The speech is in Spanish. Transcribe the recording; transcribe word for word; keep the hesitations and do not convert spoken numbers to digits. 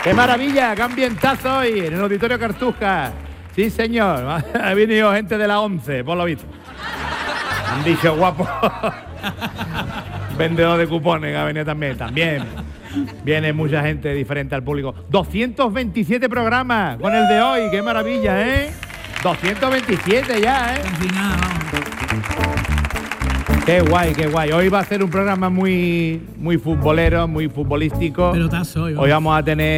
¡Qué maravilla! ¡Qué ambientazo hoy en el Auditorio Cartuja! Sí, señor. Ha venido gente de la once, por lo visto. Han dicho guapo. Vendedor de cupones ha venido también. También viene mucha gente diferente al público. doscientos veintisiete programas con el de hoy. ¡Qué maravilla, eh! doscientos veintisiete ya, eh. Qué guay, qué guay. Hoy va a ser un programa muy, muy futbolero, muy futbolístico. Pelotazo hoy, hoy vamos a tener